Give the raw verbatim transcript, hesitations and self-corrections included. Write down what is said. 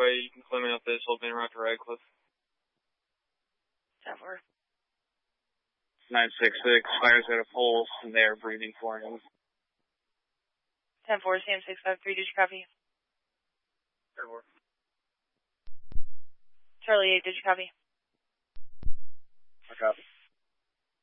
Way. You can claim out this, hold me around to Radcliffe. ten four. nine six six, fires at a pulse, and they are breathing for him. ten four, C M six five three, did you copy? ten four. Charlie eight, did you copy? I copy.